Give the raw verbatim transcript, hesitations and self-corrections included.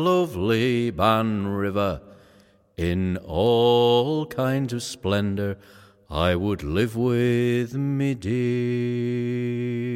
lovely Bann River, in all kinds of splendour, I would live with me dear.